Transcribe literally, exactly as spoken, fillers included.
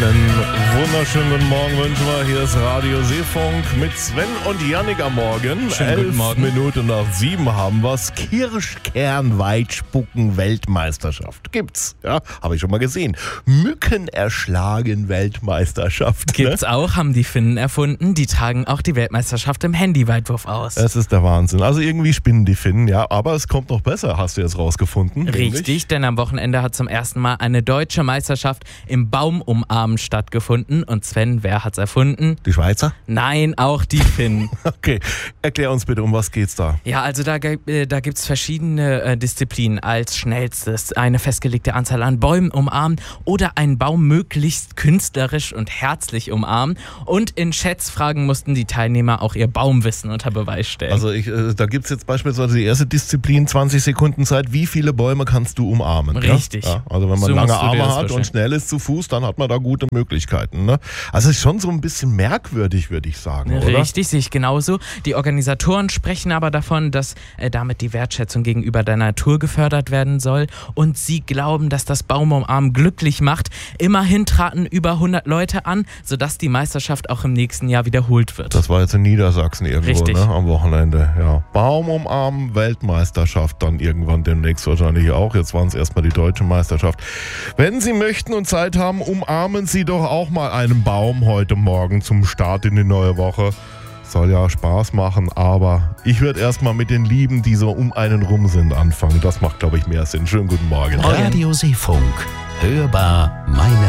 Einen wunderschönen guten Morgen wünschen wir. Hier ist Radio Seefunk mit Sven und Jannik am Morgen. Schönen guten Morgen. Elf Minuten nach sieben haben wir's. Kirschkern-Weitspucken-Weltmeisterschaft gibt's. Ja, habe ich schon mal gesehen. Mücken erschlagen Weltmeisterschaft. Gibt's ne? auch, haben die Finnen erfunden. Die tragen auch die Weltmeisterschaft im Handyweitwurf aus. Es ist der Wahnsinn. Also irgendwie spinnen die Finnen, ja. Aber es kommt noch besser, hast du jetzt rausgefunden. Richtig, nämlich? denn am Wochenende hat zum ersten Mal eine deutsche Meisterschaft im Baumumarmen stattgefunden. Und Sven, wer hat's erfunden? Die Schweizer? Nein, auch die Finnen. Okay, erklär uns bitte, um was geht's da? Ja, also da, äh, da gibt's verschiedene äh, Disziplinen. Als schnellstes eine festgelegte Anzahl an Bäumen umarmen oder einen Baum möglichst künstlerisch und herzlich umarmen. Und in Schätzfragen mussten die Teilnehmer auch ihr Baumwissen unter Beweis stellen. Also ich, äh, da gibt's jetzt beispielsweise die erste Disziplin, zwanzig Sekunden Zeit. Wie viele Bäume kannst du umarmen? Richtig. Ja? Ja, also wenn man So lange musst du dir Arme das hat vorstellen. und schnell ist zu Fuß, dann hat man da gute Möglichkeiten. Ne? Also ist schon so ein bisschen merkwürdig, würde ich sagen, oder? Richtig, sehe ich genauso. Die Organisatoren sprechen aber davon, dass äh, damit die Wertschätzung gegenüber der Natur gefördert werden soll und sie glauben, dass das Baumumarmen glücklich macht. Immerhin traten über hundert Leute an, sodass die Meisterschaft auch im nächsten Jahr wiederholt wird. Das war jetzt in Niedersachsen irgendwo, Richtig. ne, am Wochenende. Ja. Baum umarmen, Weltmeisterschaft dann irgendwann demnächst wahrscheinlich auch. Jetzt waren es erstmal die deutsche Meisterschaft. Wenn Sie möchten und Zeit haben, umarmen Sie doch auch mal einen Baum heute Morgen zum Start in die neue Woche. Soll ja Spaß machen, aber ich würde erstmal mit den Lieben, die so um einen rum sind, anfangen. Das macht, glaube ich, mehr Sinn. Schönen guten Morgen. Radio Seefunk. Hörbar meine